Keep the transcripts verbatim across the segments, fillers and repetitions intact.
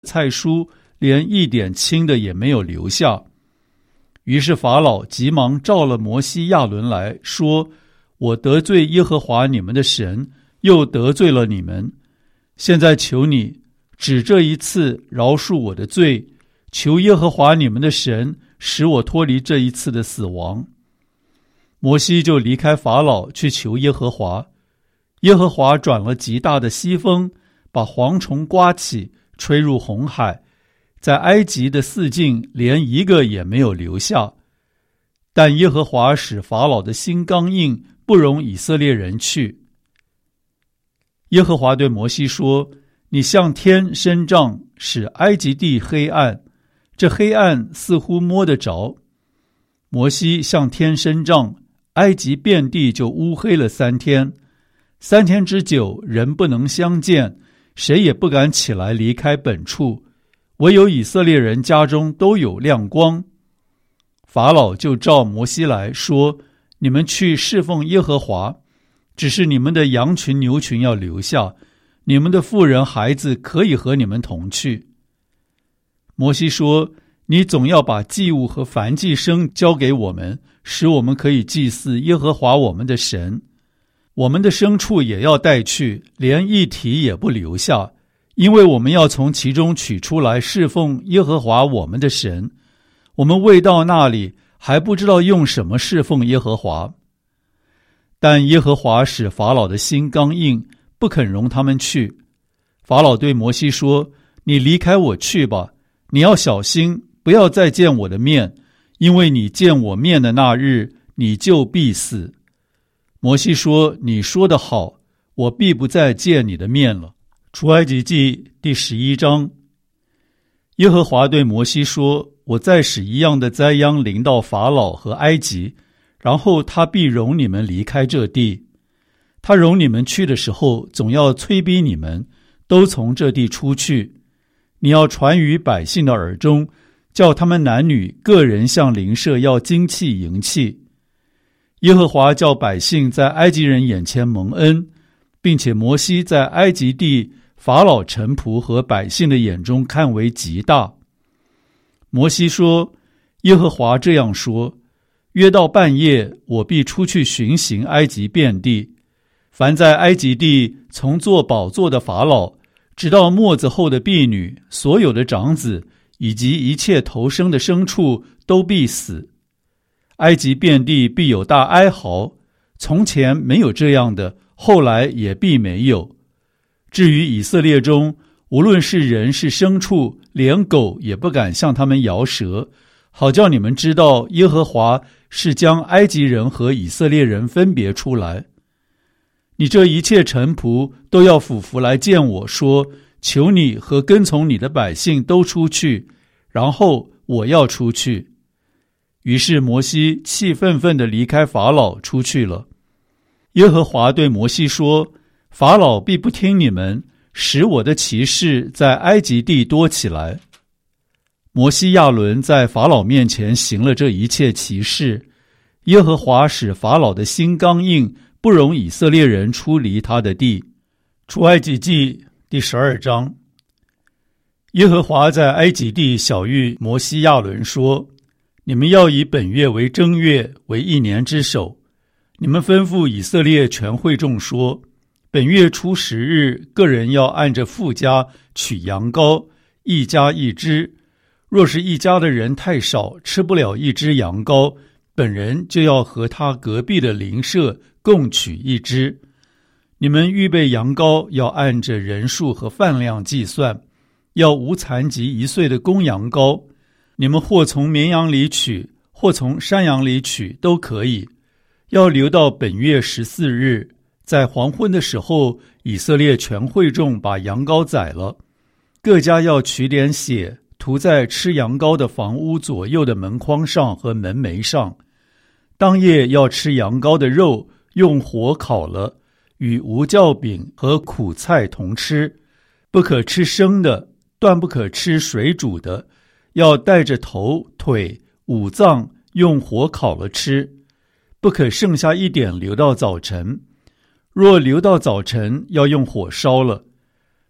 菜蔬连一点轻的也没有留下。于是法老急忙召了摩西亚伦来说，我得罪耶和华你们的神，又得罪了你们，现在求你只这一次饶恕我的罪，求耶和华你们的神使我脱离这一次的死亡。摩西就离开法老去求耶和华，耶和华转了极大的西风，把蝗虫刮起，吹入红海，在埃及的四境连一个也没有留下。但耶和华使法老的心刚硬，不容以色列人去。耶和华对摩西说，你向天伸杖，使埃及地黑暗，这黑暗似乎摸得着。摩西向天伸杖，埃及遍地就乌黑了三天，三天之久，人不能相见，谁也不敢起来离开本处，唯有以色列人家中都有亮光。法老就召摩西来说，你们去侍奉耶和华，只是你们的羊群牛群要留下，你们的妇人孩子可以和你们同去。摩西说，你总要把祭物和燔祭牲交给我们，使我们可以祭祀耶和华我们的神。我们的牲畜也要带去，连一蹄也不留下，因为我们要从其中取出来侍奉耶和华我们的神。我们未到那里，还不知道用什么侍奉耶和华。但耶和华使法老的心刚硬，不肯容他们去。法老对摩西说，你离开我去吧，你要小心，不要再见我的面，因为你见我面的那日，你就必死。摩西说，你说得好，我必不再见你的面了。出埃及记第十一章。耶和华对摩西说，我再使一样的灾殃临到法老和埃及，然后他必容你们离开这地。他容你们去的时候，总要催逼你们都从这地出去。你要传于百姓的耳中，叫他们男女个人向邻舍要金器银器。耶和华叫百姓在埃及人眼前蒙恩，并且摩西在埃及地法老臣仆和百姓的眼中看为极大。摩西说，耶和华这样说，约到半夜，我必出去巡行埃及遍地，凡在埃及地从坐宝座的法老，直到末子后的婢女，所有的长子，以及一切投生的牲畜，都必死。埃及遍地必有大哀嚎，从前没有这样的，后来也必没有。至于以色列中，无论是人是牲畜，连狗也不敢向他们摇舌，好叫你们知道耶和华是将埃及人和以色列人分别出来。你这一切臣仆都要俯伏来见我，说，求你和跟从你的百姓都出去，然后我要出去。于是摩西气愤愤地离开法老出去了。耶和华对摩西说，法老必不听你们，使我的奇事在埃及地多起来。摩西亚伦在法老面前行了这一切奇事，耶和华使法老的心刚硬，不容以色列人出离他的地。出埃及记第十二章。耶和华在埃及地晓谕摩西亚伦说，你们要以本月为正月，为一年之首。你们吩咐以色列全会众说，本月初十日，个人要按着父家取羊羔，一家一只。若是一家的人太少，吃不了一只羊羔，本人就要和他隔壁的邻舍共取一只。你们预备羊羔，要按着人数和饭量计算，要无残疾一岁的公羊羔。你们或从绵羊里取，或从山羊里取，都可以。要留到本月十四日，在黄昏的时候，以色列全会众把羊羔宰了，各家要取点血，涂在吃羊羔的房屋左右的门框上和门楣上。当夜要吃羊羔的肉，用火烤了，与无酵饼和苦菜同吃，不可吃生的，断不可吃水煮的，要带着头、腿、五脏用火烤了吃，不可剩下一点留到早晨。若留到早晨，要用火烧了。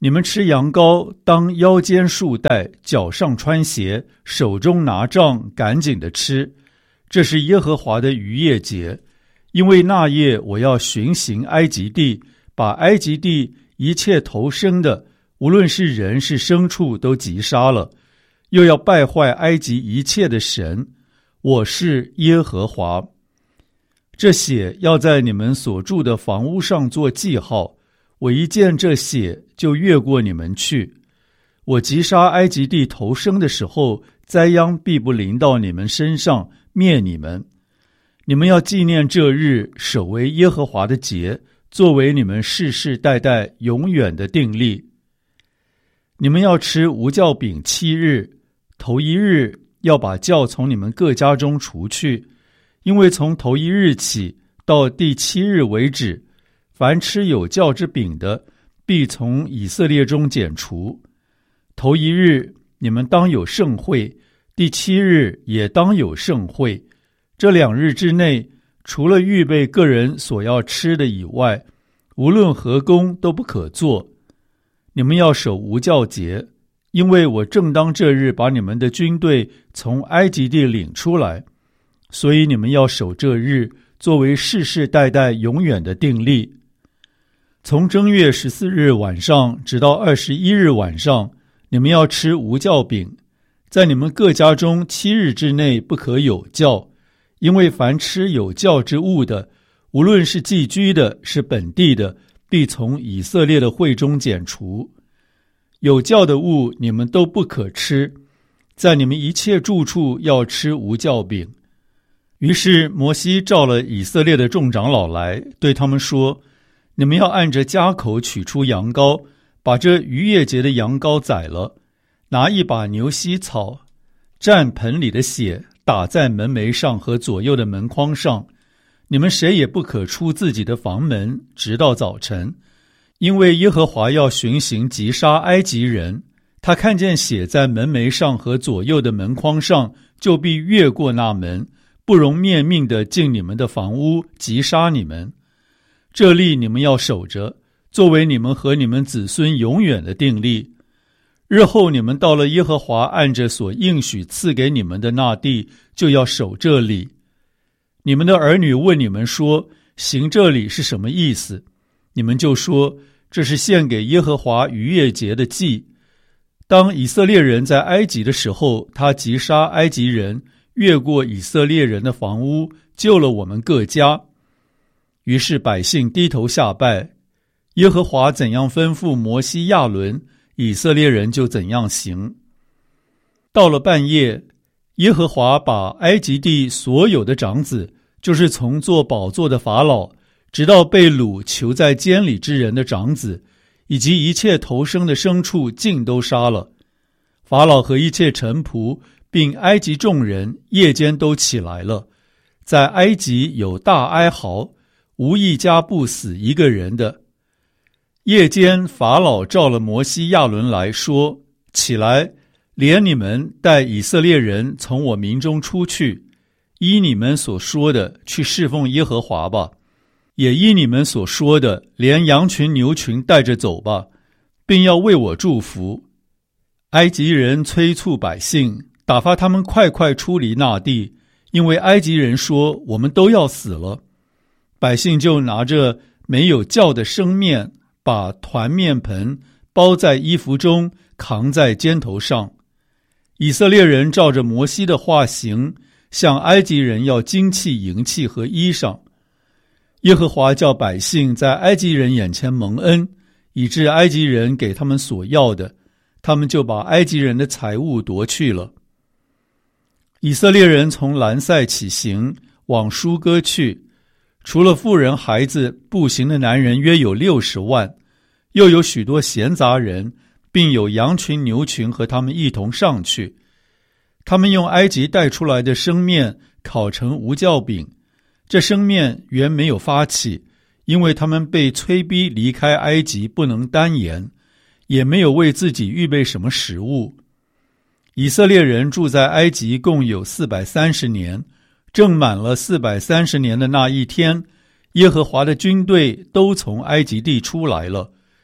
你们吃羊羔，当腰间束带，脚上穿鞋，手中拿杖，赶紧的吃。这是耶和华的逾越节，因为那夜我要巡行埃及地，把埃及地一切头生的，无论是人是牲畜，都击杀了，又要败坏埃及一切的神。我是耶和华。这血要在你们所住的房屋上做记号，我一见这血就越过你们去。我击杀埃及地头生的时候，灾殃必不临到你们身上，灭你们。你们要纪念这日，守为耶和华的节，作为你们世世代代永远的定例。你们要吃无酵饼七日，头一日要把酵从你们各家中除去，因为从头一日起到第七日为止，凡吃有酵之饼的，必从以色列中剪除。头一日你们当有盛会，第七日也当有盛会。这两日之内，除了预备个人所要吃的以外，无论何工都不可做。你们要守无酵节，因为我正当这日把你们的军队从埃及地领出来，所以你们要守这日，作为世世代代永远的定例。从正月十四日晚上直到二十一日晚上，你们要吃无酵饼，在你们各家中七日之内不可有酵，因为凡吃有酵之物的，无论是寄居的，是本地的，必从以色列的会中剪除。有酵的物你们都不可吃，在你们一切住处要吃无酵饼。于是摩西召了以色列的众长老来，对他们说：你们要按着家口取出羊羔，把这逾越节的羊羔宰了，拿一把牛膝草，蘸盆里的血，打在门楣上和左右的门框上。你们谁也不可出自己的房门，直到早晨，因为耶和华要巡行击杀埃及人。他看见血在门楣上和左右的门框上，就必越过那门，不容灭命地进你们的房屋，击杀你们。这例你们要守着，作为你们和你们子孙永远的定例。日后你们到了耶和华按着所应许赐给你们的那地，就要守这礼。你们的儿女问你们说，行这礼是什么意思？你们就说，这是献给耶和华逾越节的祭。当以色列人在埃及的时候，他击杀埃及人，越过以色列人的房屋，救了我们各家。于是百姓低头下拜，耶和华怎样吩咐摩西亚伦，以色列人就怎样行。到了半夜，耶和华把埃及地所有的长子，就是从做宝座的法老，直到被掳囚在监里之人的长子，以及一切头生的牲畜，尽都杀了。法老和一切臣仆，并埃及众人，夜间都起来了，在埃及有大哀嚎，无一家不死一个人的。夜间法老召了摩西亚伦来说，起来，连你们带以色列人从我民中出去，依你们所说的去侍奉耶和华吧，也依你们所说的连羊群牛群带着走吧，并要为我祝福。埃及人催促百姓，打发他们快快出离那地，因为埃及人说，我们都要死了。百姓就拿着没有酵的生面，把团面盆包在衣服中，扛在肩头上。以色列人照着摩西的话行，向埃及人要金器、银器和衣裳。耶和华叫百姓在埃及人眼前蒙恩，以致埃及人给他们所要的，他们就把埃及人的财物夺去了。以色列人从兰塞起行，往舒歌去，除了妇人孩子，步行的男人约有六十万，又有许多闲杂人，并有羊群牛群和他们一同上去。他们用埃及带出来的生面烤成无酵饼，这生面原没有发起，因为他们被催逼离开埃及，不能单言，也没有为自己预备什么食物。以色列人住在埃及共有四百三十年，正满了四百三十年的那一天，耶和华的军队都从埃及地出来了。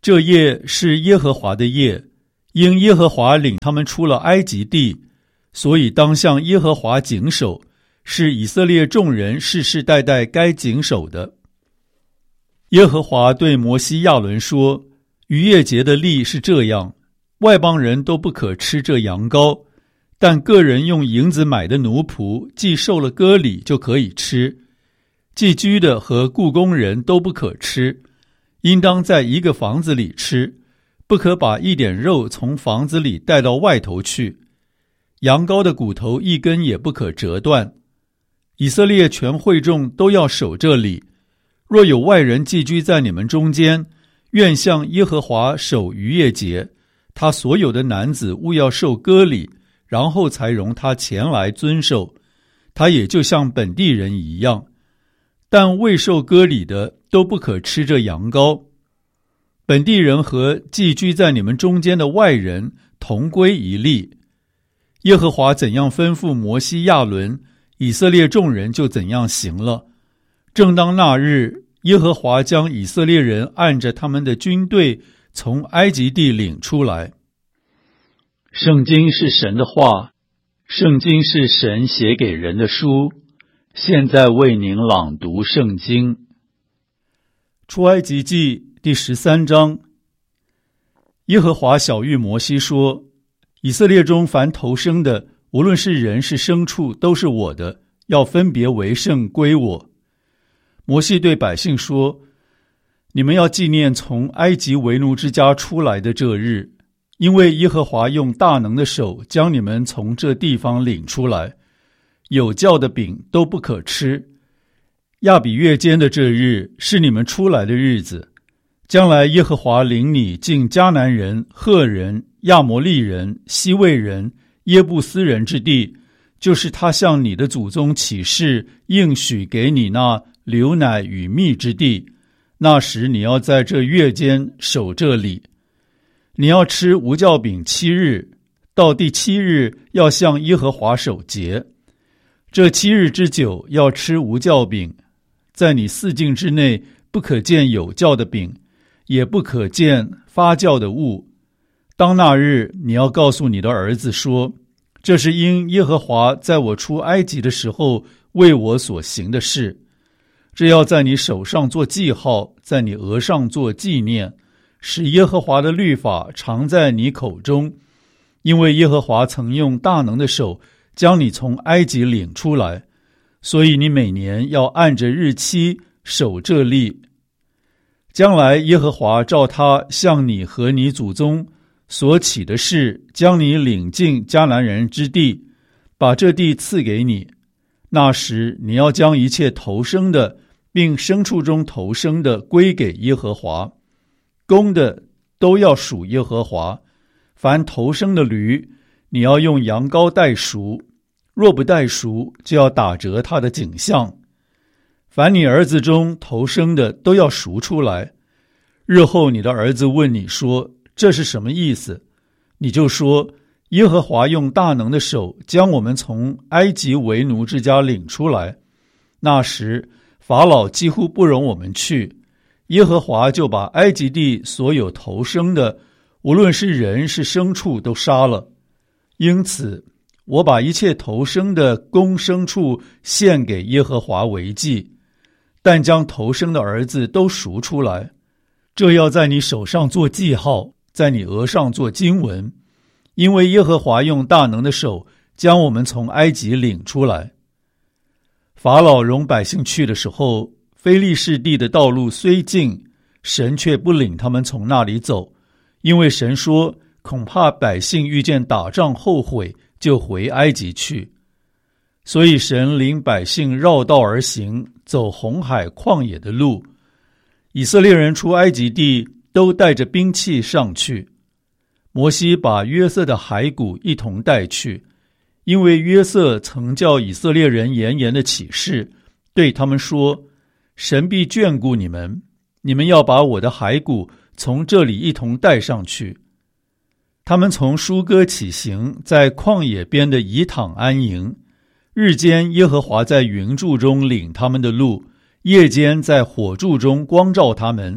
这夜是耶和华的夜，因耶和华领他们出了埃及地，所以当向耶和华谨守，是以色列众人世世代代该谨守的。耶和华对摩西亚伦说，逾越节的例是这样，外邦人都不可吃这羊羔，但个人用银子买的奴仆，既受了割礼就可以吃。寄居的和雇工人都不可吃，应当在一个房子里吃，不可把一点肉从房子里带到外头去。羊羔的骨头一根也不可折断。以色列全会众都要守这礼。若有外人寄居在你们中间，愿向耶和华守逾越节，他所有的男子务要受割礼，然后才容他前来遵守，他也就像本地人一样。但未受割礼的都不可吃这羊羔。本地人和寄居在你们中间的外人同归一例。耶和华怎样吩咐摩西亚伦，以色列众人就怎样行了。正当那日，耶和华将以色列人按着他们的军队从埃及地领出来。圣经是神的话，圣经是神写给人的书。现在为您朗读圣经。出埃及记第十三章。耶和华晓谕摩西说，以色列中凡头生的，无论是人是牲畜，都是我的，要分别为圣归我。摩西对百姓说，你们要纪念从埃及为奴之家出来的这日，因为耶和华用大能的手将你们从这地方领出来。有酵的饼都不可吃。亚比月间的这日是你们出来的日子。将来耶和华领你进迦南人、赫人、亚摩利人、西魏人、耶布斯人之地，就是他向你的祖宗起誓应许给你那流奶与蜜之地。那时你要在这月间守这礼。你要吃无酵饼七日，到第七日要向耶和华守节。这七日之久要吃无酵饼，在你四境之内不可见有酵的饼，也不可见发酵的物。当那日，你要告诉你的儿子说，这是因耶和华在我出埃及的时候为我所行的事。这要在你手上做记号，在你额上做纪念，使耶和华的律法常在你口中，因为耶和华曾用大能的手将你从埃及领出来，所以你每年要按着日期守这例。将来耶和华照他向你和你祖宗所起的事，将你领进迦南人之地，把这地赐给你。那时你要将一切头生的，并牲畜中头生的归给耶和华。公的都要属耶和华。凡头生的驴，你要用羊羔代赎，若不代赎，就要打折他的颈项。凡你儿子中头生的都要赎出来。日后你的儿子问你说，这是什么意思？你就说，耶和华用大能的手将我们从埃及为奴之家领出来。那时法老几乎不容我们去，耶和华就把埃及地所有头生的，无论是人是牲畜，都杀了。因此我把一切头生的公牲畜献给耶和华为祭，但将头生的儿子都赎出来。这要在你手上做记号，在你额上做经文，因为耶和华用大能的手将我们从埃及领出来。法老容百姓去的时候，非利士地的道路虽近，神却不领他们从那里走，因为神说，恐怕百姓遇见打仗后悔，就回埃及去。所以神领百姓绕道而行，走红海旷野的路。以色列人出埃及地，都带着兵器上去。摩西把约瑟的骸骨一同带去，因为约瑟曾叫以色列人严严的起誓，对他们说，神必眷顾你们，你们要把我的骸骨从这里一同带上去。他们从舒歌起行，在旷野边的以躺安营。日间耶和华在云柱中领他们的路，夜间在火柱中光照他们，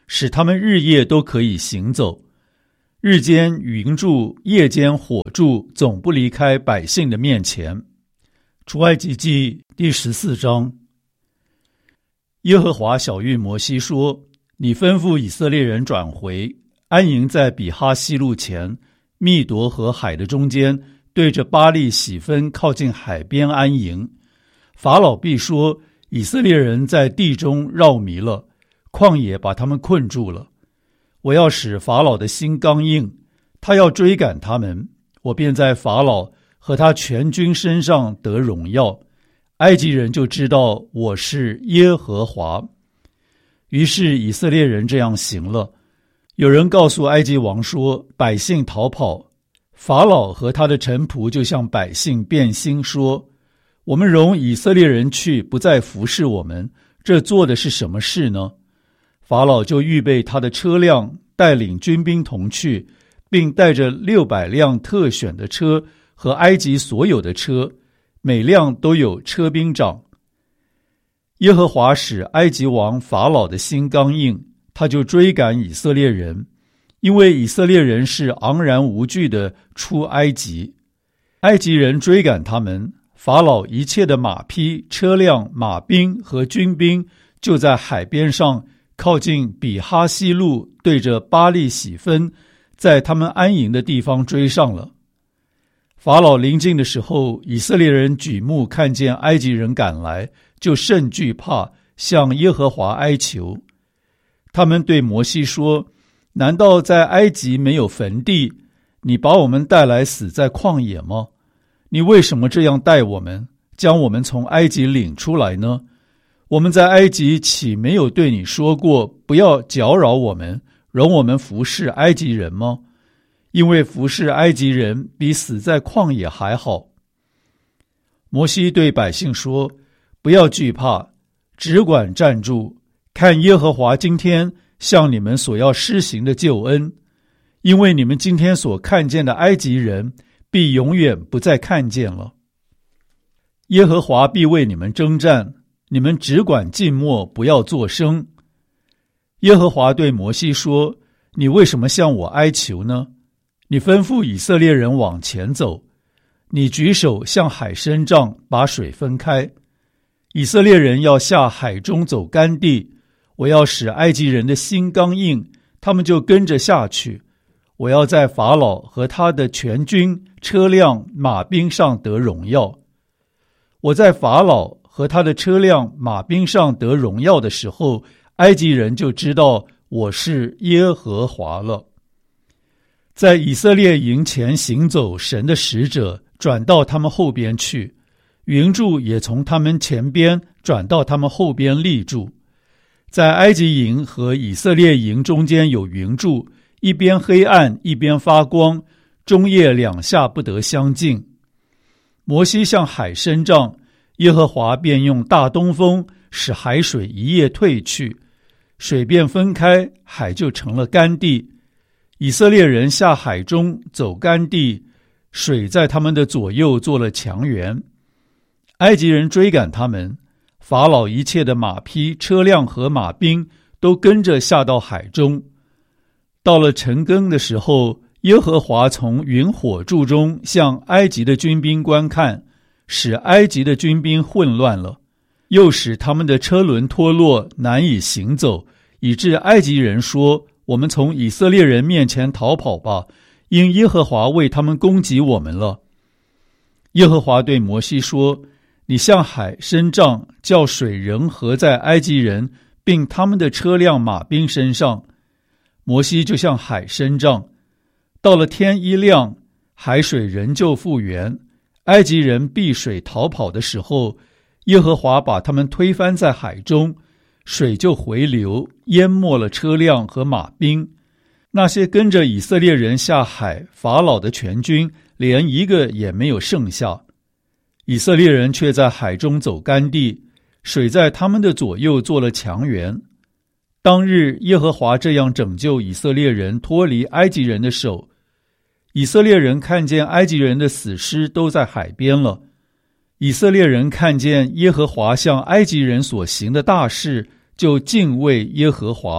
使他们日夜都可以行走。日间云柱，夜间火柱，总不离开百姓的面前。出埃及记第十四章。耶和华晓谕摩西说：你吩咐以色列人转回，安营在比哈西路前，密夺和海的中间，对着巴力喜分靠近海边安营。法老必说：以色列人在地中绕迷了，旷野把他们困住了。我要使法老的心刚硬，他要追赶他们，我便在法老和他全军身上得荣耀，埃及人就知道我是耶和华。于是以色列人这样行了。有人告诉埃及王说，百姓逃跑。法老和他的臣仆就向百姓变心说，我们容以色列人去，不再服侍我们，这做的是什么事呢？法老就预备他的车辆，带领军兵同去，并带着六百辆特选的车和埃及所有的车，每辆都有车兵长。耶和华使埃及王法老的心刚硬，他就追赶以色列人，因为以色列人是昂然无惧的出埃及。埃及人追赶他们，法老一切的马匹、车辆、马兵和军兵就在海边上靠近比哈西路，对着巴力喜分，在他们安营的地方追上了。法老临近的时候，以色列人举目看见埃及人赶来，就甚惧怕，向耶和华哀求。他们对摩西说，难道在埃及没有坟地？你把我们带来死在旷野吗？你为什么这样待我们，将我们从埃及领出来呢？我们在埃及岂没有对你说过，不要搅扰我们，容我们服侍埃及人吗？因为服侍埃及人比死在旷野还好。摩西对百姓说，不要惧怕，只管站住，看耶和华今天向你们所要施行的救恩，因为你们今天所看见的埃及人，必永远不再看见了。耶和华必为你们征战，你们只管静默，不要作声。耶和华对摩西说，你为什么向我哀求呢？你吩咐以色列人往前走，你举手向海伸杖，把水分开。以色列人要下海中走干地，我要使埃及人的心刚硬，他们就跟着下去。我要在法老和他的全军、车辆、马兵上得荣耀。我在法老和他的车辆、马兵上得荣耀的时候，埃及人就知道我是耶和华了。在以色列营前行走，神的使者转到他们后边去，云柱也从他们前边转到他们后边立住。在埃及营和以色列营中间有云柱，一边黑暗，一边发光，中夜两下不得相近。摩西向海伸杖，耶和华便用大东风使海水一夜退去，水便分开，海就成了干地。以色列人下海中走干地，水在他们的左右做了墙垣。埃及人追赶他们，法老一切的马匹、车辆和马兵都跟着下到海中。到了晨更的时候，耶和华从云火柱中向埃及的军兵观看，使埃及的军兵混乱了，又使他们的车轮脱落，难以行走，以致埃及人说，我们从以色列人面前逃跑吧，因耶和华为他们攻击我们了。耶和华对摩西说，你向海伸杖，叫水仍合在埃及人并他们的车辆马兵身上。摩西就向海伸杖，到了天一亮，海水仍旧复原。埃及人避水逃跑的时候，耶和华把他们推翻在海中，水就回流，淹没了车辆和马兵。那些跟着以色列人下海，法老的全军连一个也没有剩下。以色列人却在海中走干地，水在他们的左右做了墙垣。当日耶和华这样拯救以色列人脱离埃及人的手。以色列人看见埃及人的死尸都在海边了。以色列人看见耶和华向埃及人所行的大事，就敬畏耶和华，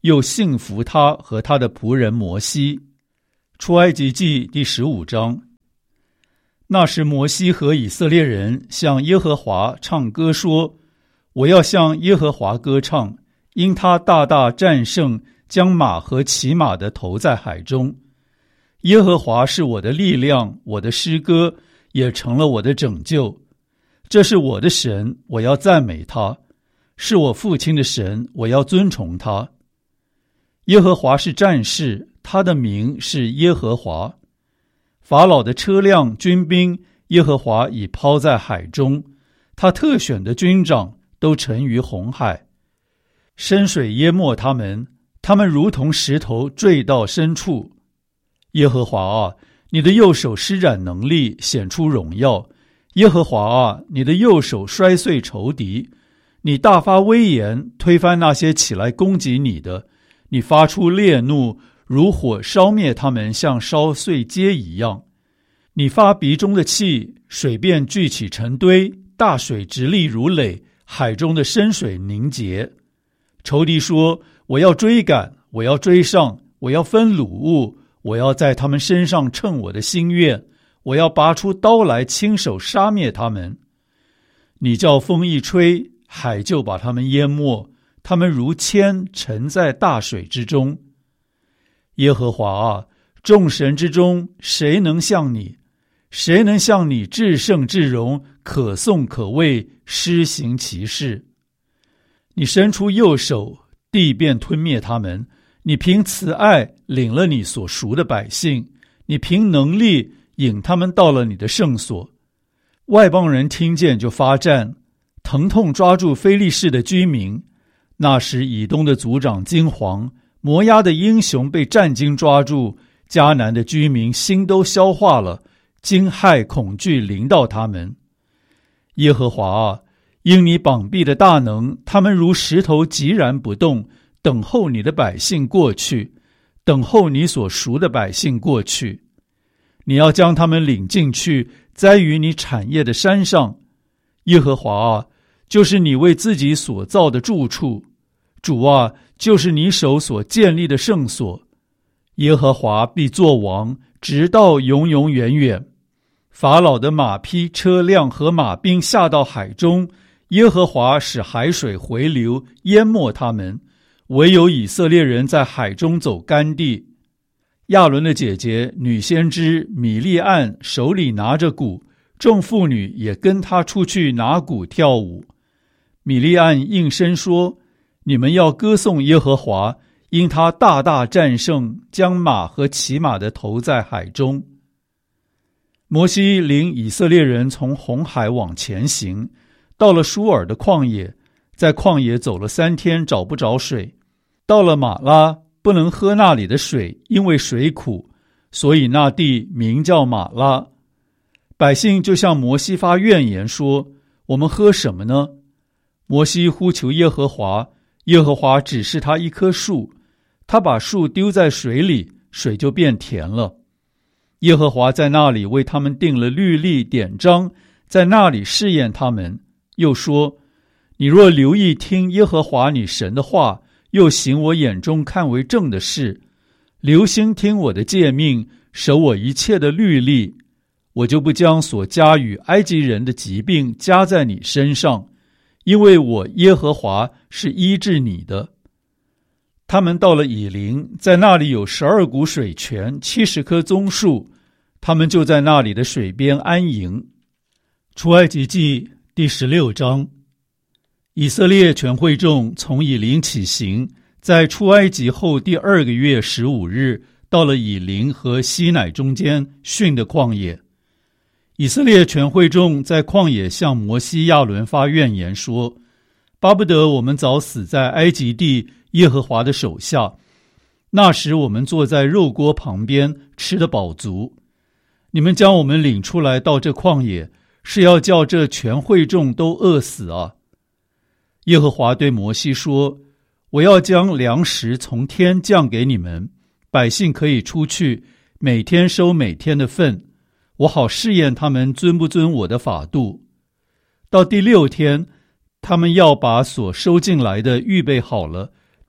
又信服他和他的仆人摩西。出埃及记第十五章。那时摩西和以色列人向耶和华唱歌说，我要向耶和华歌唱，因他大大战胜，将马和骑马的投在海中。耶和华是我的力量，我的诗歌也成了我的拯救。这是我的神，我要赞美他；是我父亲的神，我要尊崇他。耶和华是战士，他的名是耶和华。法老的车辆、军兵，耶和华已抛在海中，他特选的军长都沉于红海。深水淹没他们，他们如同石头坠到深处。耶和华啊，你的右手施展能力，显出荣耀。耶和华啊，你的右手摔碎仇敌，你大发威严，推翻那些起来攻击你的。你发出烈怒，如火烧灭他们，像烧碎秸一样。你发鼻中的气，水便聚起成堆，大水直立如垒，海中的深水凝结。仇敌说，我要追赶，我要追上，我要分掳物，我要在他们身上称我的心愿，我要拔出刀来，亲手杀灭他们。你叫风一吹，海就把他们淹没，他们如铅沉在大水之中。耶和华啊，众神之中，谁能像你？谁能像你至圣至荣，可颂可畏，施行奇事？你伸出右手，地便吞灭他们。你凭慈爱领了你所赎的百姓，你凭能力引他们到了你的圣所。外邦人听见就发战，疼痛抓住非利士的居民。那时以东的族长惊惶，摩押的英雄被战惊抓住，迦南的居民心都消化了，惊骇恐惧临到他们。耶和华啊，因你膀臂的大能，他们如石头寂然不动，等候你的百姓过去，等候你所赎的百姓过去。你要将他们领进去，栽于你产业的山上。耶和华啊，就是你为自己所造的住处。主啊，就是你手所建立的圣所。耶和华必作王，直到永永远远。法老的马匹、车辆和马兵下到海中，耶和华使海水回流，淹没他们。唯有以色列人在海中走干地。亚伦的姐姐女先知米利暗手里拿着鼓，众妇女也跟她出去拿鼓跳舞。米利暗应声说，你们要歌颂耶和华，因他大大战胜，将马和骑马的投在海中。摩西领以色列人从红海往前行，到了舒尔的旷野，在旷野走了三天，找不着水。到了马拉，不能喝那里的水，因为水苦，所以那地名叫马拉。百姓就向摩西发怨言说，我们喝什么呢？摩西呼求耶和华，耶和华指示他一棵树，他把树丢在水里，水就变甜了。耶和华在那里为他们定了律例典章，在那里试验他们，又说，你若留意听耶和华你神的话，又行我眼中看为正的事，留心听我的诫命，守我一切的律例，我就不将所加与埃及人的疾病加在你身上，因为我耶和华是医治你的。他们到了以琳，在那里有十二股水泉，七十棵棕树，他们就在那里的水边安营。出埃及记第十六章。以色列全会众从以琳起行，在出埃及后第二个月十五日，到了以琳和西乃中间逊的旷野。以色列全会众在旷野向摩西亚伦发怨言说，巴不得我们早死在埃及地耶和华的手下，那时我们坐在肉锅旁边，吃得饱足。你们将我们领出来到这旷野，是要叫这全会众都饿死啊！耶和华对摩西说，我要将粮食从天降给你们，百姓可以出去，每天收每天的份，我好试验他们遵不遵我的法度。到第六天，他们要把所收进来的预备好了，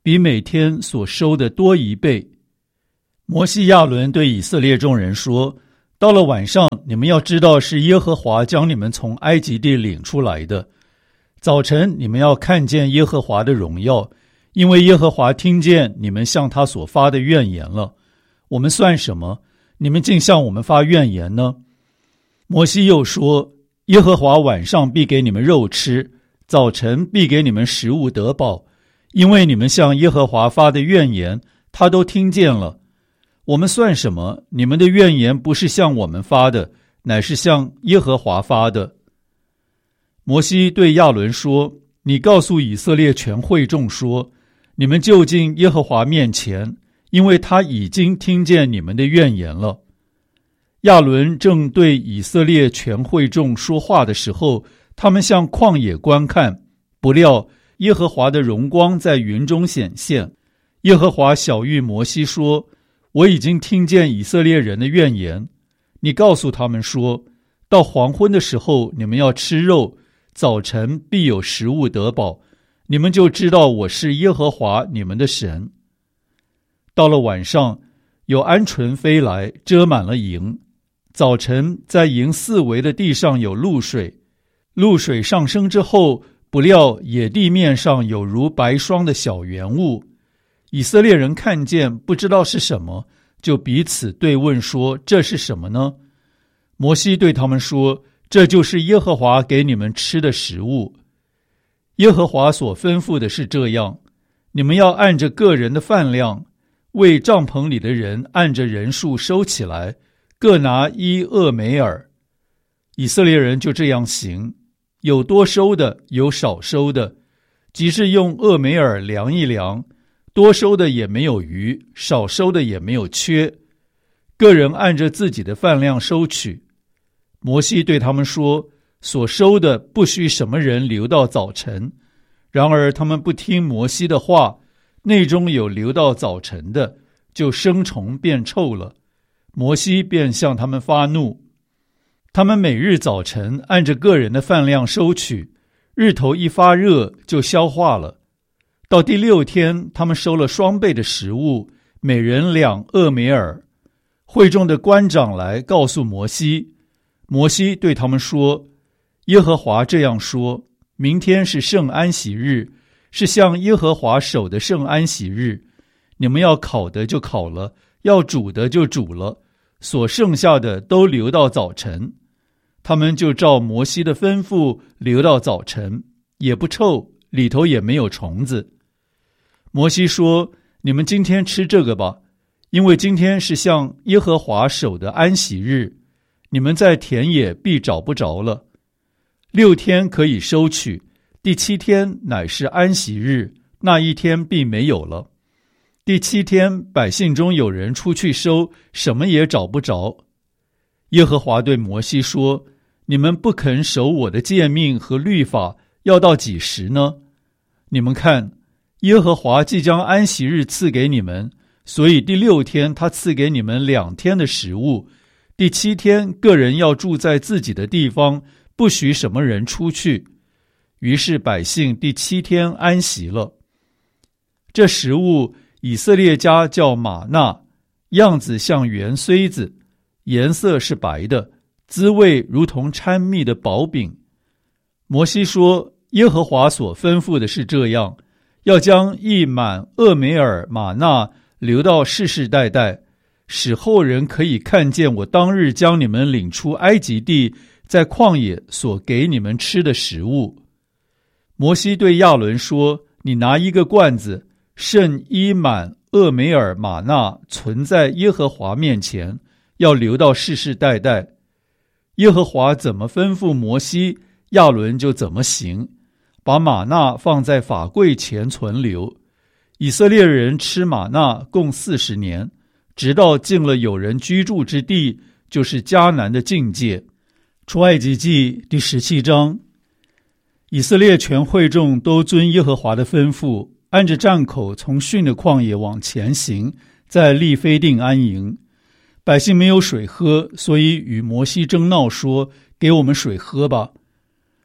比每天所收的多一倍。摩西亚伦对以色列众人说，到了晚上，你们要知道是耶和华将你们从埃及地领出来的。早晨你们要看见耶和华的荣耀，因为耶和华听见你们向他所发的怨言了。我们算什么？你们竟向我们发怨言呢？摩西又说，耶和华晚上必给你们肉吃，早晨必给你们食物得饱，因为你们向耶和华发的怨言，他都听见了。我们算什么？你们的怨言不是向我们发的，乃是向耶和华发的。摩西对亚伦说，你告诉以色列全会众说，你们就近耶和华面前，因为他已经听见你们的怨言了。亚伦正对以色列全会众说话的时候，他们向旷野观看，不料耶和华的荣光在云中显现。耶和华晓谕摩西说，我已经听见以色列人的怨言，你告诉他们说，到黄昏的时候你们要吃肉，早晨必有食物得饱，你们就知道我是耶和华你们的神。到了晚上，有鹌鹑飞来，遮满了营。早晨在营四围的地上有露水，露水上升之后，不料野地面上有如白霜的小圆物。以色列人看见，不知道是什么，就彼此对问说，这是什么呢？摩西对他们说，这就是耶和华给你们吃的食物。耶和华所吩咐的是这样，你们要按着个人的饭量，为帐篷里的人按着人数收起来，各拿一俄梅尔。以色列人就这样行，有多收的，有少收的，即是用俄梅尔量一量，多收的也没有余，少收的也没有缺，个人按着自己的饭量收取。摩西对他们说，所收的不许什么人留到早晨。然而他们不听摩西的话，内中有留到早晨的，就生虫变臭了。摩西便向他们发怒。他们每日早晨按着个人的饭量收取，日头一发热就消化了。到第六天，他们收了双倍的食物，每人两俄梅尔。会众的官长来告诉摩西，摩西对他们说，耶和华这样说，明天是圣安息日，是向耶和华守的圣安息日，你们要烤的就烤了，要煮的就煮了，所剩下的都留到早晨。他们就照摩西的吩咐留到早晨，也不臭，里头也没有虫子。摩西说，你们今天吃这个吧，因为今天是向耶和华守的安息日，你们在田野必找不着了。六天可以收取，第七天乃是安息日，那一天必没有了。第七天百姓中有人出去收，什么也找不着。耶和华对摩西说，你们不肯守我的诫命和律法，要到几时呢？你们看，耶和华即将安息日赐给你们，所以第六天他赐给你们两天的食物，第七天个人要住在自己的地方，不许什么人出去。于是百姓第七天安息了。这食物以色列家叫玛纳，样子像圆穗子，颜色是白的，滋味如同掺蜜的薄饼。摩西说，耶和华所吩咐的是这样，要将一满俄梅尔玛纳留到世世代代，使后人可以看见我当日将你们领出埃及地，在旷野所给你们吃的食物。摩西对亚伦说，你拿一个罐子，盛一满俄梅尔玛纳，存在耶和华面前，要留到世世代代。耶和华怎么吩咐摩西，亚伦就怎么行，把玛纳放在法柜前存留。以色列人吃玛纳共四十年，直到进了有人居住之地，就是迦南的境界。出埃及记第十七章。以色列全会众都遵耶和华的吩咐，按着站口从逊的旷野往前行，在利非定安营。百姓没有水喝，所以与摩西争闹说，给我们水喝吧。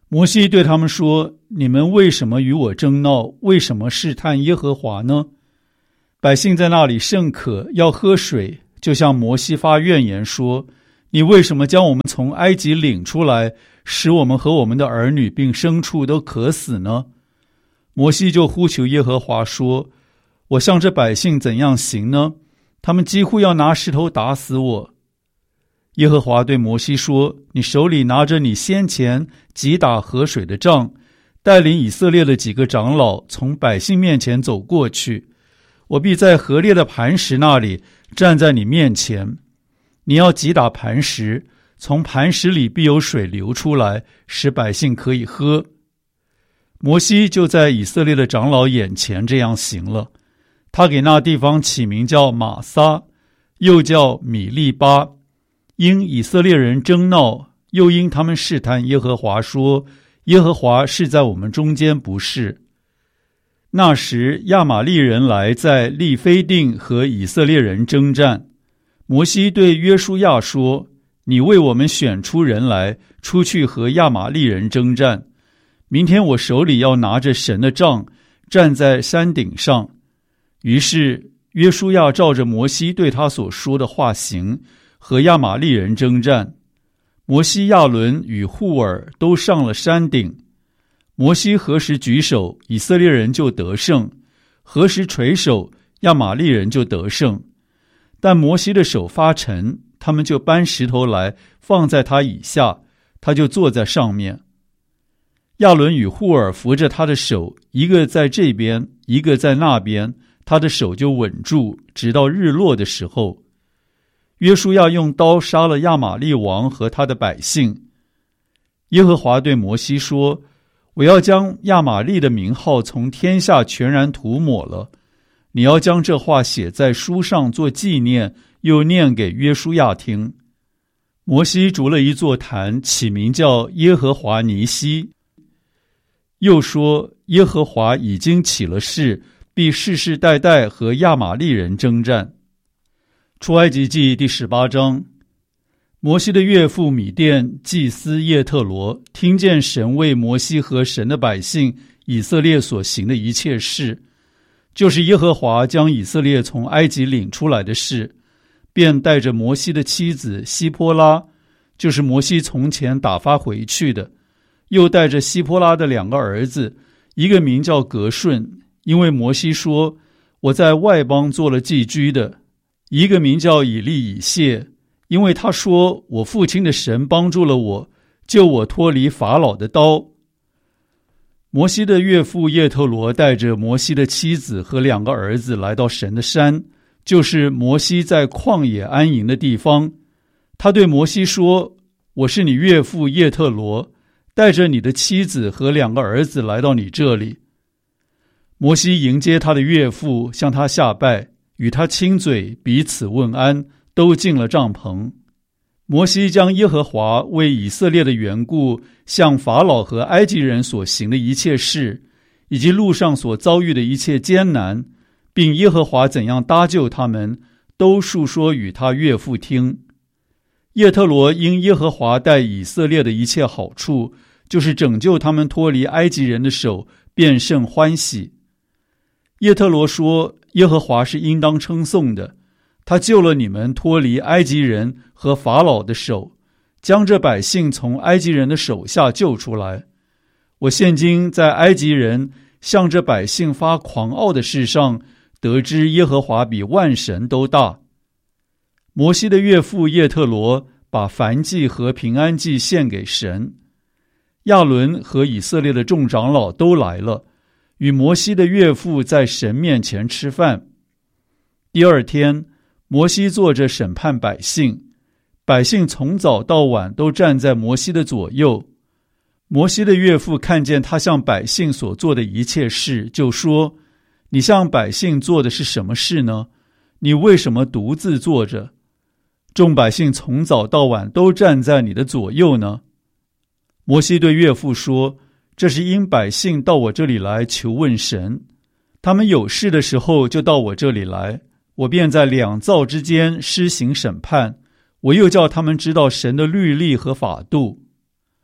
摩西对他们说：你们为什么与我争闹？为什么试探耶和华呢？百姓在那里甚渴，要喝水，就向摩西发怨言说：你为什么将我们从埃及领出来，使我们和我们的儿女并牲畜都渴死呢？摩西就呼求耶和华说：我向这百姓怎样行呢？他们几乎要拿石头打死我。耶和华对摩西说：你手里拿着你先前击打河水的杖，带领以色列的几个长老从百姓面前走过去，我必在河裂的磐石那里站在你面前。你要击打磐石，从磐石里必有水流出来，使百姓可以喝。摩西就在以色列的长老眼前这样行了。他给那地方起名叫玛撒，又叫米利巴，因以色列人争闹，又因他们试探耶和华说：耶和华是在我们中间不是。那时亚玛利人来在利非定和以色列人征战。摩西对约书亚说：你为我们选出人来，出去和亚玛利人征战。明天我手里要拿着神的杖，站在山顶上。于是约书亚照着摩西对他所说的话行，和亚玛利人征战。摩西、亚伦与户尔都上了山顶。摩西何时举手，以色列人就得胜；何时垂手，亚玛利人就得胜。但摩西的手发沉，他们就搬石头来放在他以下，他就坐在上面。亚伦与户尔扶着他的手，一个在这边，一个在那边，他的手就稳住，直到日落的时候。约书亚用刀杀了亚玛利王和他的百姓。耶和华对摩西说：我要将亚玛利的名号从天下全然涂抹了。你要将这话写在书上做纪念，又念给约书亚听。摩西筑了一座坛，起名叫耶和华尼西。又说：耶和华已经起了誓，必世世代代和亚玛利人征战。出埃及记第十八章。摩西的岳父米甸祭司叶特罗听见神为摩西和神的百姓以色列所行的一切事，就是耶和华将以色列从埃及领出来的事，便带着摩西的妻子希波拉，就是摩西从前打发回去的，又带着希波拉的两个儿子，一个名叫革顺，因为摩西说：我在外邦做了寄居的；一个名叫以利以谢，因为他说：我父亲的神帮助了我，救我脱离法老的刀。摩西的岳父叶特罗带着摩西的妻子和两个儿子来到神的山，就是摩西在旷野安营的地方。他对摩西说：我是你岳父叶特罗，带着你的妻子和两个儿子来到你这里。摩西迎接他的岳父，向他下拜，与他亲嘴，彼此问安，都进了帐篷。摩西将耶和华为以色列的缘故向法老和埃及人所行的一切事，以及路上所遭遇的一切艰难，并耶和华怎样搭救他们，都述说与他岳父听。叶特罗因耶和华待以色列的一切好处，就是拯救他们脱离埃及人的手，便甚欢喜。叶特罗说：耶和华是应当称颂的，他救了你们脱离埃及人和法老的手，将这百姓从埃及人的手下救出来。我现今在埃及人向这百姓发狂傲的事上，得知耶和华比万神都大。摩西的岳父叶特罗把燔祭和平安祭献给神。亚伦和以色列的众长老都来了，与摩西的岳父在神面前吃饭。第二天，摩西坐着审判百姓，百姓从早到晚都站在摩西的左右。摩西的岳父看见他向百姓所做的一切事，就说：你向百姓做的是什么事呢？你为什么独自坐着？众百姓从早到晚都站在你的左右呢？摩西对岳父说：这是因百姓到我这里来求问神，他们有事的时候就到我这里来，我便在两造之间施行审判，我又叫他们知道神的律例和法度。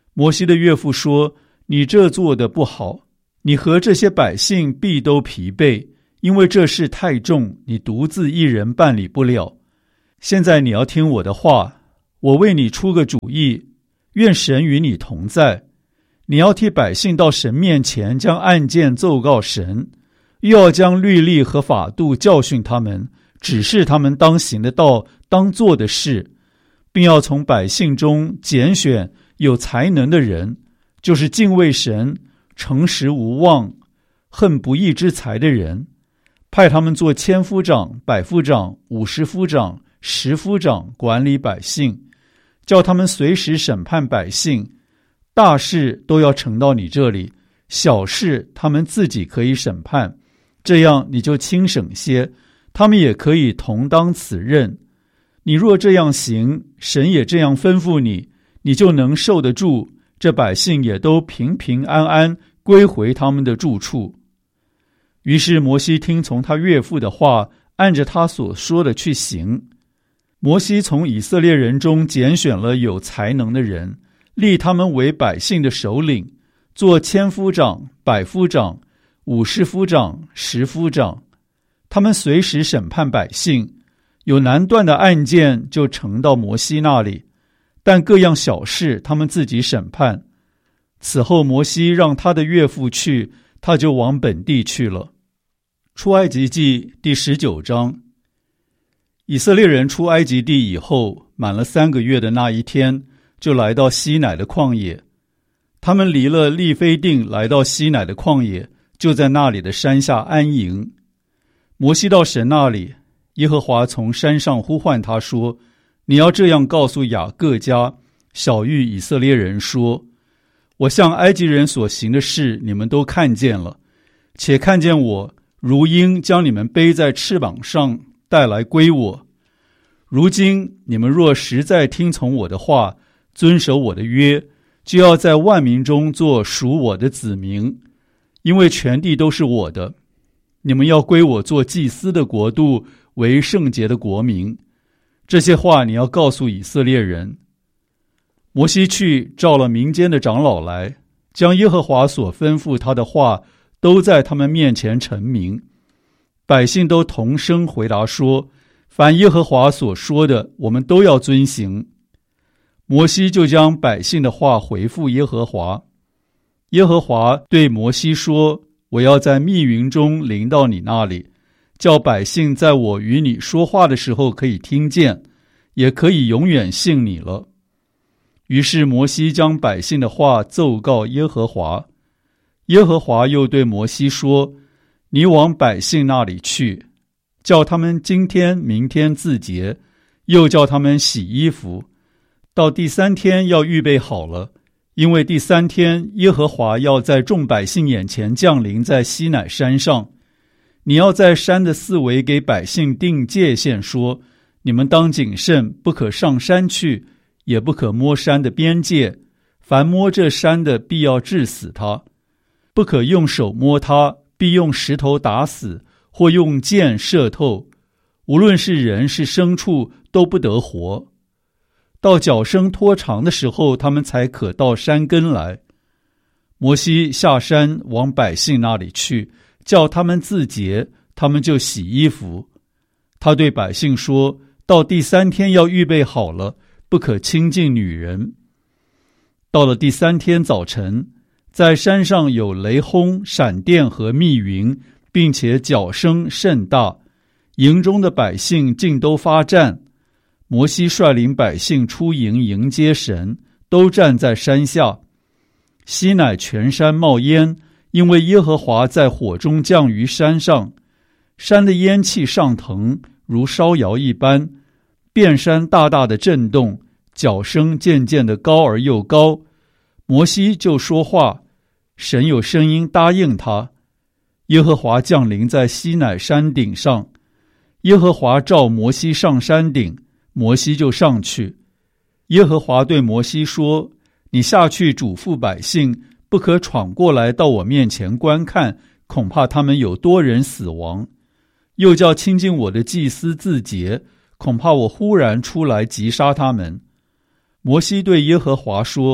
摩西的岳父说：你这做的不好，你和这些百姓必都疲惫，因为这事太重，你独自一人办理不了。现在你要听我的话，我为你出个主意，愿神与你同在。你要替百姓到神面前将案件奏告神，又要将律例和法度教训他们，指示他们当行的道，当做的事，并要从百姓中拣选有才能的人，就是敬畏神、诚实无妄、恨不义之财的人，派他们做千夫长、百夫长、五十夫长、十夫长，管理百姓，叫他们随时审判百姓。大事都要呈到你这里，小事他们自己可以审判，这样你就轻省些，他们也可以同当此任。你若这样行，神也这样吩咐你，你就能受得住，这百姓也都平平安安归回他们的住处。于是摩西听从他岳父的话，按着他所说的去行。摩西从以色列人中拣选了有才能的人，立他们为百姓的首领，做千夫长、百夫长、五十夫长、十夫长。他们随时审判百姓，有难断的案件就呈到摩西那里，但各样小事他们自己审判。此后摩西让他的岳父去，他就往本地去了。出埃及记第十九章。以色列人出埃及地以后，满了三个月的那一天，就来到西乃的旷野。他们离了利非定，来到西乃的旷野，就在那里的山下安营。摩西到神那里，耶和华从山上呼唤他说：你要这样告诉雅各家、小谕以色列人说，我向埃及人所行的事，你们都看见了，且看见我如鹰将你们背在翅膀上带来归我。如今你们若实在听从我的话，遵守我的约，就要在万民中做属我的子民，因为全地都是我的。你们要归我做祭司的国度，为圣洁的国民。这些话你要告诉以色列人。摩西去召了民间的长老来，将耶和华所吩咐他的话都在他们面前陈明。百姓都同声回答说：凡耶和华所说的，我们都要遵行。摩西就将百姓的话回复耶和华。耶和华对摩西说：我要在密云中临到你那里，叫百姓在我与你说话的时候可以听见，也可以永远信你了。于是摩西将百姓的话奏告耶和华。耶和华又对摩西说：你往百姓那里去，叫他们今天明天自洁，又叫他们洗衣服，到第三天要预备好了，因为第三天耶和华要在众百姓眼前降临在西乃山上。你要在山的四围给百姓定界限，说：你们当谨慎，不可上山去，也不可摸山的边界，凡摸这山的必要治死他。不可用手摸它，必用石头打死，或用箭射透，无论是人是牲畜，都不得活。到脚生拖长的时候，他们才可到山根来。摩西下山往百姓那里去，叫他们自洁，他们就洗衣服。他对百姓说：到第三天要预备好了，不可亲近女人。到了第三天早晨，在山上有雷轰、闪电和密云，并且角声甚大，营中的百姓尽都发战。摩西率领百姓出营迎接神，都站在山下。西乃全山冒烟，因为耶和华在火中降于山上，山的烟气上腾，如烧窑一般，遍山大大的震动，角声渐渐的高而又高。摩西就说话，神有声音答应他。耶和华降临在西乃山顶上，耶和华召摩西上山顶，摩西就上去。耶和华对摩西说：你下去嘱咐百姓，不可闯过来到我面前观看，恐怕他们有多人死亡。又叫亲近我的祭司自洁，恐怕我忽然出来击杀他们。摩西对耶和华说：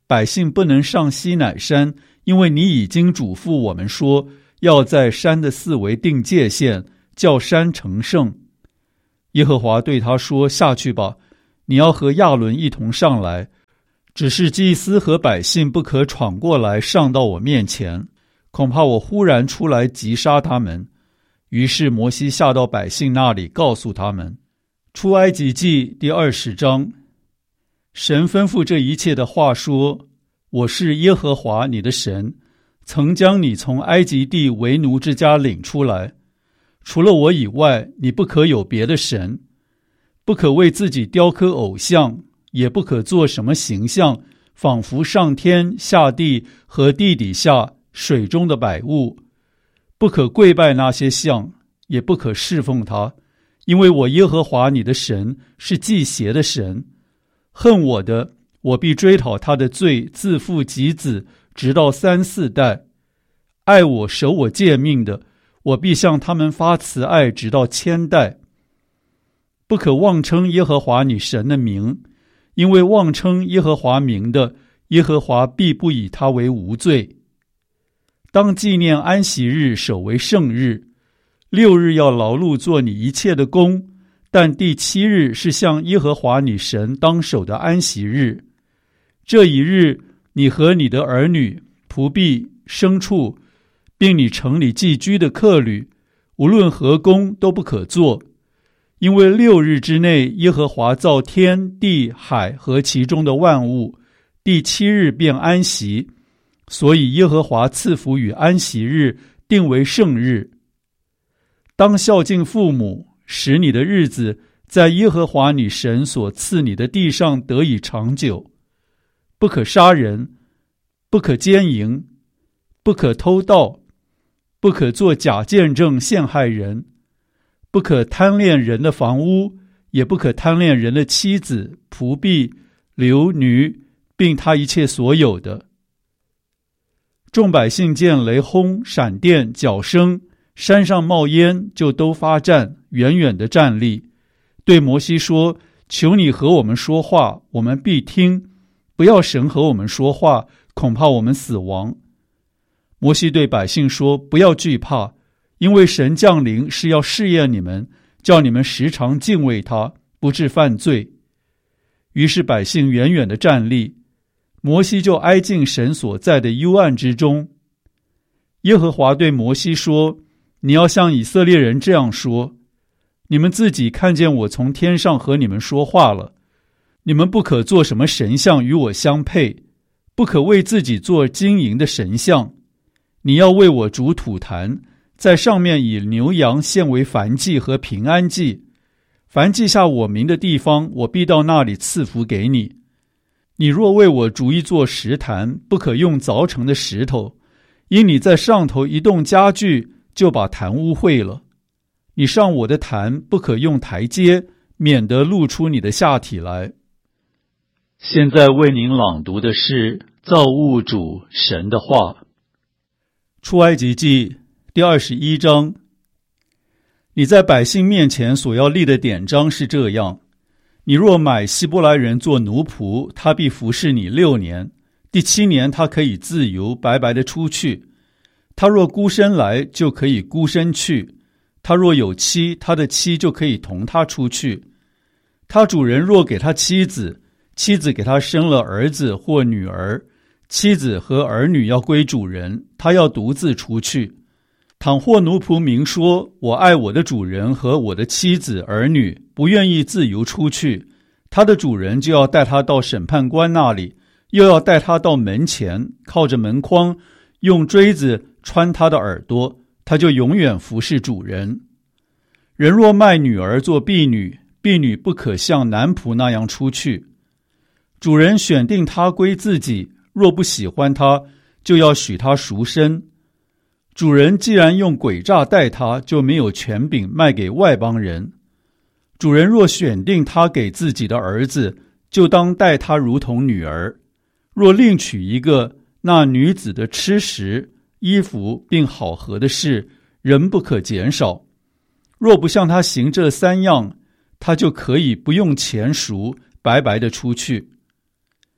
百姓不能上西乃山，因为你已经嘱咐我们说，要在山的四围定界限，叫山成圣。耶和华对他说，下去吧，你要和亚伦一同上来，只是祭司和百姓不可闯过来上到我面前，恐怕我忽然出来击杀他们。于是摩西下到百姓那里，告诉他们。出埃及记第二十章，神吩咐这一切的话说，我是耶和华你的神，曾将你从埃及地为奴之家领出来。除了我以外，你不可有别的神，不可为自己雕刻偶像，也不可做什么形象，仿佛上天下地和地底下水中的百物，不可跪拜那些像，也不可侍奉他，因为我耶和华你的神是忌邪的神。恨我的，我必追讨他的罪，自父及子，直到三四代；爱我守我诫命的，我必向他们发慈爱，直到千代。不可妄称耶和华你神的名，因为妄称耶和华名的，耶和华必不以他为无罪。当纪念安息日，守为圣日。六日要劳碌做你一切的工，但第七日是向耶和华你神当守的安息日。这一日，你和你的儿女、仆婢、牲畜，并你城里寄居的客旅，无论何工都不可做，因为六日之内，耶和华造天地海和其中的万物，第七日便安息，所以耶和华赐福与安息日，定为圣日。当孝敬父母，使你的日子在耶和华你神所赐你的地上得以长久。不可杀人，不可奸淫，不可偷盗，不可作假见证陷害人，不可贪恋人的房屋，也不可贪恋人的妻子、仆婢、流女，并他一切所有的。众百姓见雷轰、闪电、角声，山上冒烟，就都发战，远远的站立，对摩西说，求你和我们说话，我们必听，不要神和我们说话，恐怕我们死亡。摩西对百姓说，不要惧怕，因为神降临是要试验你们，叫你们时常敬畏他，不致犯罪。于是百姓远远的站立，摩西就挨进神所在的幽暗之中。耶和华对摩西说，你要向以色列人这样说，你们自己看见我从天上和你们说话了，你们不可做什么神像与我相配，不可为自己做金银的神像。你要为我煮土坛，在上面以牛羊献为燔祭和平安祭。凡记下我名的地方，我必到那里赐福给你。你若为我筑一座石坛，不可用凿成的石头，因你在上头一动家具，就把坛污秽了。你上我的坛，不可用台阶，免得露出你的下体来。现在为您朗读的是造物主神的话。出埃及记第二十一章。你在百姓面前所要立的典章是这样：你若买希伯来人做奴仆，他必服侍你六年，第七年他可以自由白白的出去。他若孤身来，就可以孤身去；他若有妻，他的妻就可以同他出去。他主人若给他妻子，妻子给他生了儿子或女儿，妻子和儿女要归主人，他要独自出去。倘或奴仆明说，我爱我的主人和我的妻子儿女，不愿意自由出去，他的主人就要带他到审判官那里，又要带他到门前，靠着门框，用锥子穿他的耳朵，他就永远服侍主人。人若卖女儿做婢女，婢女不可像男仆那样出去。主人选定他归自己，若不喜欢他，就要许他赎身。主人既然用诡诈待他，就没有权柄卖给外邦人。主人若选定他给自己的儿子，就当待他如同女儿。若另娶一个，那女子的吃食、衣服并好合的事，人不可减少。若不向他行这三样，他就可以不用钱赎，白白的出去。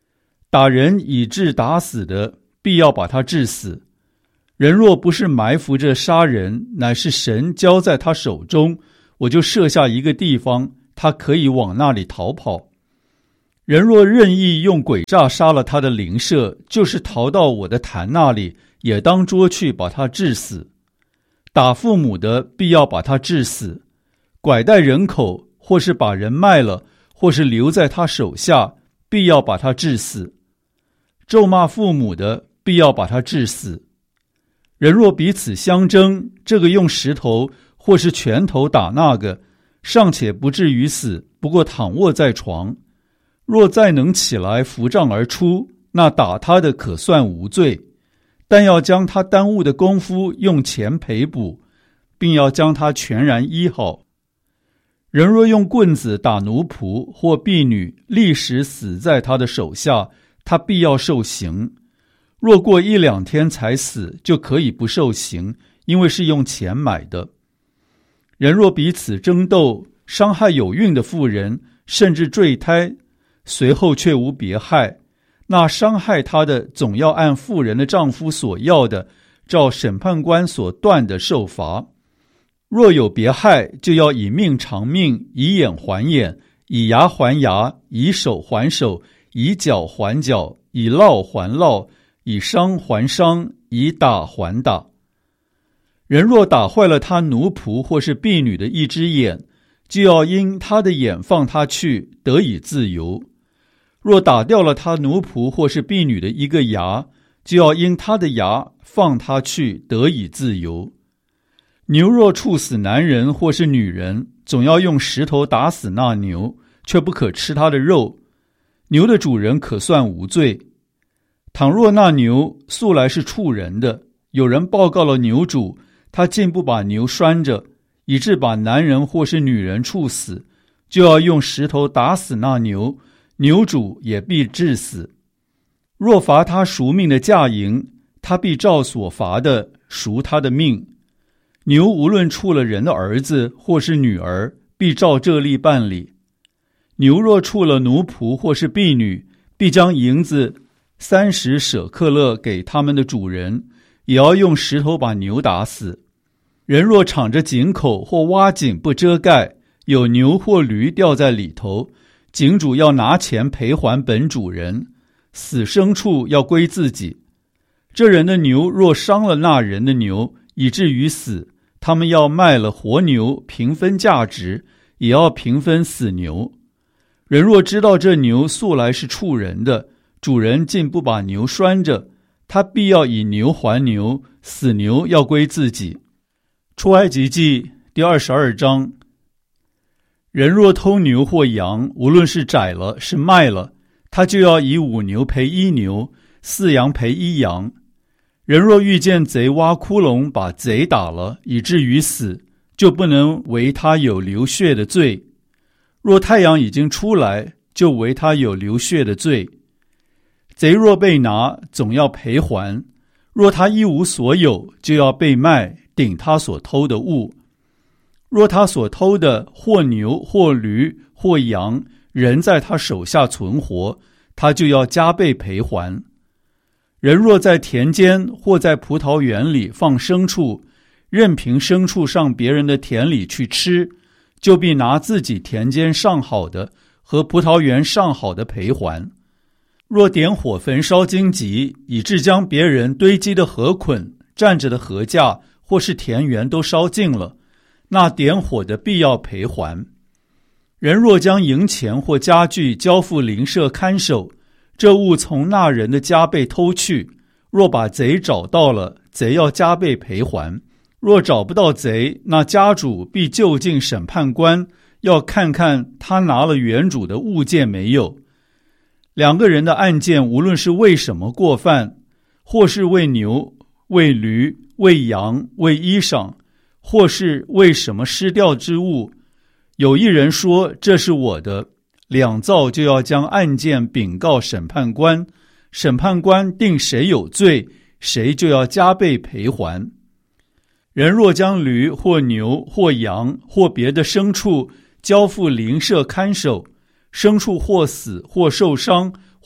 打人以致打死的，必要把他治死。人若不是埋伏着杀人，乃是神交在他手中，我就设下一个地方，他可以往那里逃跑。人若任意用诡诈杀了他的邻舍，就是逃到我的坛那里，也当捉去把他治死。打父母的，必要把他治死；拐带人口，或是把人卖了，或是留在他手下，必要把他治死。咒骂父母的，必要把他治死。人若彼此相争，这个用石头或是拳头打那个，尚且不至于死，不过躺卧在床。若再能起来扶杖而出，那打他的可算无罪，但要将他耽误的功夫用钱赔补，并要将他全然医好。人若用棍子打奴仆或婢女，立时死在他的手下，他必要受刑。若过一两天才死，就可以不受刑，因为是用钱买的。人若彼此争斗，伤害有孕的妇人，甚至坠胎，随后却无别害，那伤害他的总要按妇人的丈夫所要的，照审判官所断的受罚。若有别害，就要以命偿命，以眼还眼，以牙还牙，以手还手，以脚还脚，以烙还烙，以伤还伤，以打还打。人若打坏了他奴仆或是婢女的一只眼，就要因他的眼放他去，得以自由。若打掉了他奴仆或是婢女的一个牙，就要因他的牙放他去，得以自由。牛若处死男人或是女人，总要用石头打死那牛，却不可吃他的肉。牛的主人可算无罪。倘若那牛素来是处人的，有人报告了牛主，他竟不把牛拴着，以致把男人或是女人处死，就要用石头打死那牛，牛主也必治死。若罚他赎命的价银，他必照所罚的赎他的命。牛无论处了人的儿子或是女儿，必照这例办理。牛若处了奴仆或是婢女，必将银子三十舍克勒给他们的主人，也要用石头把牛打死。人若敞着井口或挖井不遮盖，有牛或驴掉在里头，井主要拿钱赔还本主人，死牲畜要归自己。这人的牛若伤了那人的牛，以至于死，他们要卖了活牛，平分价值，也要平分死牛。人若知道这牛素来是处人的，主人竟不把牛拴着，他必要以牛还牛，死牛要归自己。出埃及记第二十二章。人若偷牛或羊，无论是宰了是卖了，他就要以五牛赔一牛，四羊赔一羊。人若遇见贼挖窟窿，把贼打了，以至于死，就不能为他有流血的罪。若太阳已经出来，就为他有流血的罪。贼若被拿，总要赔还。若他一无所有，就要被卖，顶他所偷的物。若他所偷的或牛或驴或羊，人在他手下存活，他就要加倍赔还。人若在田间或在葡萄园里放牲畜，任凭牲畜上别人的田里去吃，就必拿自己田间上好的和葡萄园上好的赔还。若点火焚烧荆棘，以致将别人堆积的禾捆、站着的禾架或是田园都烧尽了，那点火的必要赔还。人若将银钱或家具交付邻舍看守，这物从那人的家被偷去，若把贼找到了，贼要加倍赔还。若找不到贼，那家主必就近审判官，要看看他拿了原主的物件没有。两个人的案件，无论是为什么过犯，或是为牛、为驴、为羊、为衣裳，或是为什么失掉之物，有一人说这是我的，两造就要将案件禀告审判官，审判官定谁有罪，谁就要加倍赔还。人若将驴或牛或羊或别的牲畜交付邻舍看守，牲畜或死或受伤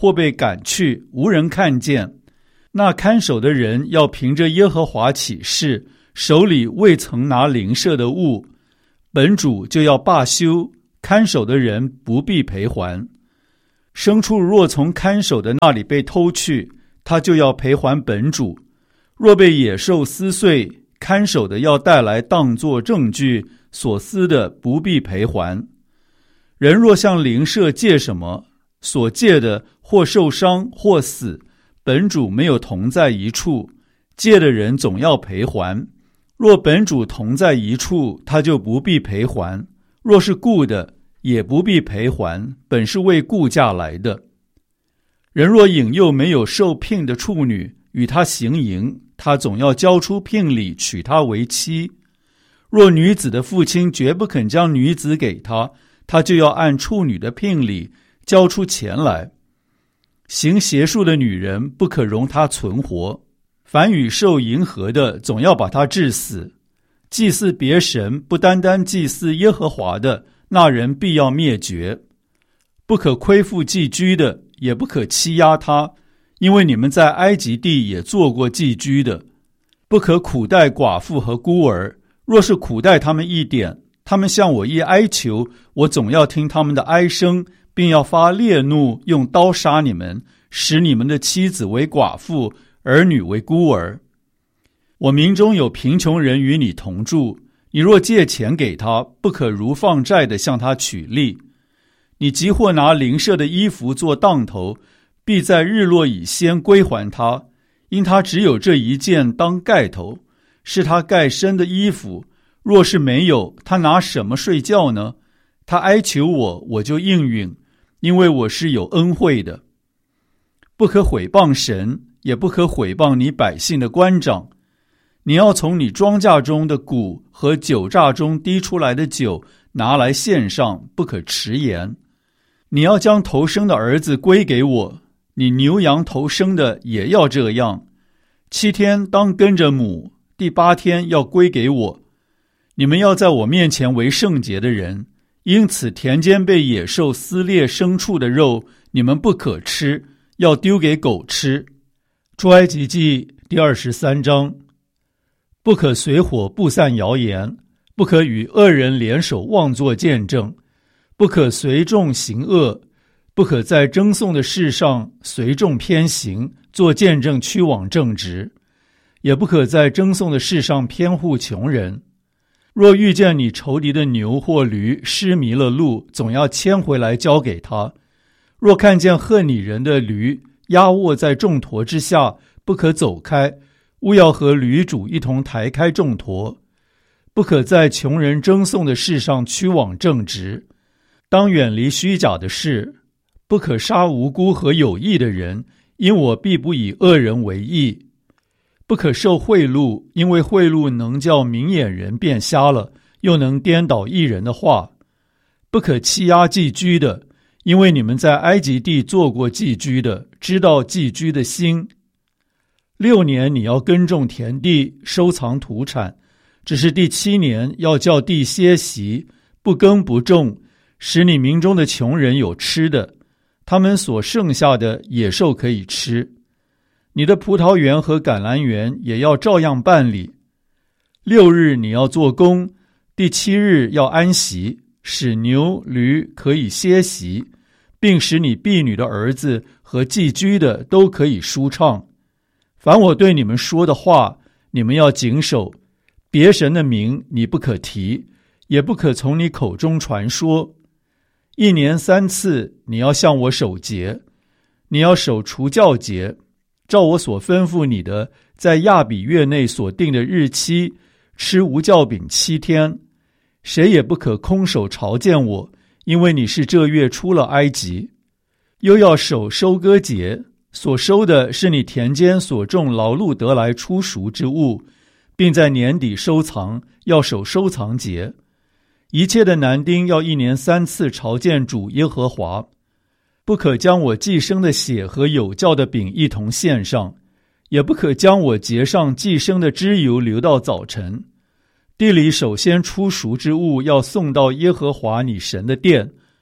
或被赶去，无人看见。那看守的人要凭着耶和华起誓，手里未曾拿邻舍的物，本主就要罢休，看守的人不必赔还。牲畜若从看守的那里被偷去，他就要赔还本主；若被野兽撕碎，看守的要带来当作证据，所撕的不必赔还。人若向邻舍借什么，所借的或受伤或死，本主没有同在一处，借的人总要赔还。若本主同在一处，他就不必赔还；若是雇的，也不必赔还，本是为雇价来的。人若引诱没有受聘的处女与他行淫，他总要交出聘礼娶她为妻。若女子的父亲绝不肯将女子给他，他就要按处女的聘礼交出钱来。行邪术的女人不可容她存活，凡与兽迎合的，总要把她治死。祭祀别神，不单单祭祀耶和华的，那人必要灭绝。不可亏负寄居的，也不可欺压他，因为你们在埃及地也做过寄居的。不可苦待寡妇和孤儿，若是苦待他们一点，他们向我一哀求，我总要听他们的哀声，并要发烈怒，用刀杀你们，使你们的妻子为寡妇，儿女为孤儿。我民中有贫穷人与你同住，你若借钱给他，不可如放债的向他取利。你即或拿邻舍的衣服做当头，必在日落以先归还他，因他只有这一件当盖头，是他盖身的衣服。若是没有，他拿什么睡觉呢？他哀求我，我就应允，因为我是有恩惠的。不可毁谤神，也不可毁谤你百姓的官长。你要从你庄稼中的谷和酒榨中滴出来的酒拿来献上，不可迟延。你要将头生的儿子归给我，你牛羊头生的也要这样。七天当跟着母，第八天要归给我。你们要在我面前为圣洁的人，因此田间被野兽撕裂牲畜的肉，你们不可吃，要丢给狗吃。出埃及记第二十三章。不可随火布散谣言，不可与恶人联手妄作见证，不可随众行恶，不可在争讼的事上随众偏行，做见证屈枉正直，也不可在争讼的事上偏护穷人。若遇见你仇敌的牛或驴失迷了路，总要牵回来交给他。若看见恨你人的驴压卧在重驮之下，不可走开，务要和驴主一同抬开重驮。不可在穷人争讼的事上屈枉正直，当远离虚假的事。不可杀无辜和有义的人，因我必不以恶人为义。不可受贿赂，因为贿赂能叫明眼人变瞎了，又能颠倒义人的话。不可欺压寄居的，因为你们在埃及地做过寄居的，知道寄居的心。六年你要耕种田地，收藏土产，只是第七年要叫地歇息，不耕不种，使你民中的穷人有吃的，他们所剩下的野兽可以吃。你的葡萄园和橄榄园也要照样办理。六日你要做工，第七日要安息，使牛驴可以歇息，并使你婢女的儿子和寄居的都可以舒畅。凡我对你们说的话，你们要谨守。别神的名你不可提，也不可从你口中传说。一年三次你要向我守节，你要守除酵节，照我所吩咐你的，在亚比月内所定的日期，吃无酵饼七天。谁也不可空手朝见我，因为你是这月出了埃及。又要守收割节，所收的是你田间所种劳碌得来初熟之物，并在年底收藏，要守收藏节。一切的男丁要一年三次朝见主耶和华。不可将我祭生的血和有酵的饼一同献上，也不可将我节上祭生的脂油留到早晨。地里首先出熟之物要送到耶和华你神的殿。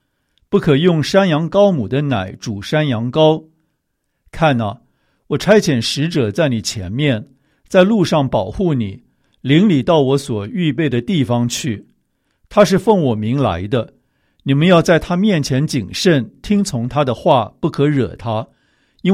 不可用山羊羔母的奶煮山羊羔。看哪，我差遣使者在你前面，在路上保护你，领你到我所预备的地方去。他是奉我名来的，你们要在他面前谨慎，听从他的话，不可惹他，